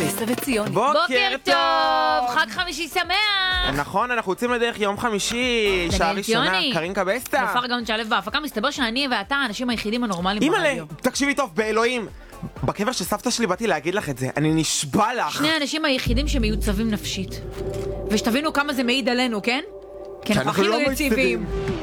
בסה וציוני. בוקר טוב! חג חמישי שמח! נכון, אנחנו יוצאים לדרך יום חמישי, שעה ראשונה, קרין קבסטה. נופר גאון שלב בהפקה, מסתבר שאני ואתה האנשים היחידים הנורמליים ברדיו. אימא'לה, תקשיבי טוב, באלוהים. בקבר של סבתא שלי באתי להגיד לך את זה, אני נשבע לך. שני האנשים היחידים שמיוצבים נפשית. ושתבינו כמה זה מעיד עלינו, כן? כי אנחנו הכי לא יציבים.